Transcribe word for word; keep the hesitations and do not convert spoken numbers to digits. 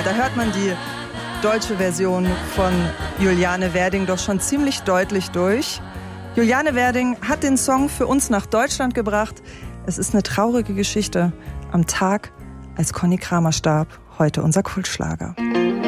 da hört man die deutsche Version von Juliane Werding doch schon ziemlich deutlich durch. Juliane Werding hat den Song für uns nach Deutschland gebracht. Es ist eine traurige Geschichte am Tag, als Conny Kramer starb. Heute unser Kultschlager.